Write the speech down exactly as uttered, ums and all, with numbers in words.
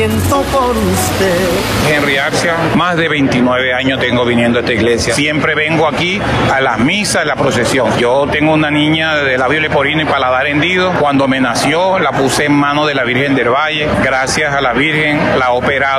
Por usted. Henry Axia, más de veintinueve años tengo viniendo a esta iglesia. Siempre vengo aquí a las misas, a la procesión. Yo tengo una niña de labio leporino y paladar hendido. Cuando me nació, la puse en manos de la Virgen del Valle. Gracias a la Virgen, la ha operado.